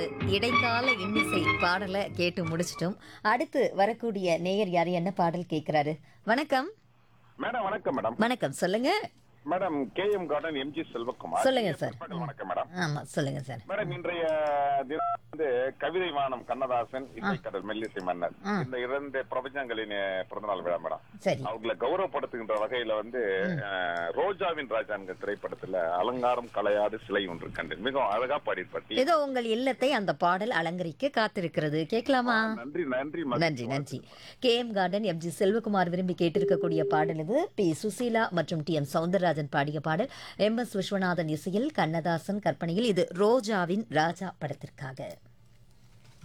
இடைக்கால இன்னிசை பாடலை கேட்டு முடிச்சிட்டோம். அடுத்து வரக்கூடிய நேயர் யாரு என்ன பாடல் கேட்கிறாரு? வணக்கம். மேடம் வணக்கம் மேடம். வணக்கம், சொல்லுங்க. Madam KM garden MG Selvakumar. சொல்லுங்க சார். வணக்கம் மேடம். ஆமா, சொல்லுங்க சார். மேடம் இன்றைய தினம் கவிதை வானம் கண்ணதாசன், இசைக்கடல் மெல்லிசை மன்னர், இந்த இரண்டு பிரபஞ்சங்களின் பிறந்தநாள் விழா மேடம். சரி. அவங்களை கௌரவப்படுத்துகின்ற வகையில ரோஜாவின் ராஜா என்கிற திரைப்படத்துல அலங்காரம் கலையாது சிலை ஒன்று கண்டேன். மிகவும் அழகா பாடிப்பட்டி. ஏதோ உங்கள் இல்லத்தை அந்த பாடல் அலங்கரிக்க காத்திருக்கிறது. கேட்கலாமா? நன்றி நன்றி நன்றி நன்றி. KM கார்டன் எம்ஜி செல்வகுமார் விரும்பி கேட்டிருக்கக்கூடிய பாடல் இது. P சுசீலா மற்றும் TM சௌந்தரராஜன் பாடிய பாடல். MS விஸ்வநாதன் இசையில், கண்ணதாசன் கற்பனையில். இது ரோஜாவின் ராஜா படத்திற்காக.